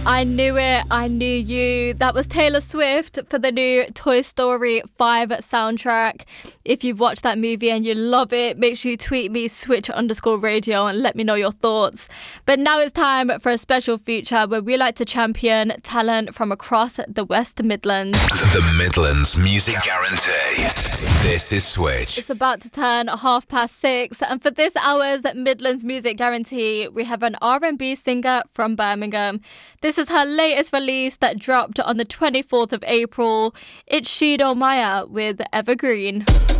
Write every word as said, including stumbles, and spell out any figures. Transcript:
I knew it, I knew you. That was Taylor Swift for the new Toy Story five soundtrack. If you've watched that movie and you love it, make sure you tweet me switch underscore radio and let me know your thoughts. But now it's time for a special feature where we like to champion talent from across the West Midlands. The Midlands Music Guarantee. This is Switch. It's about to turn half past six, and for this hour's Midlands Music Guarantee, we have an R and B singer from Birmingham. This is her latest release that dropped on the twenty-fourth of April. It's Shido Maya with Evergreen.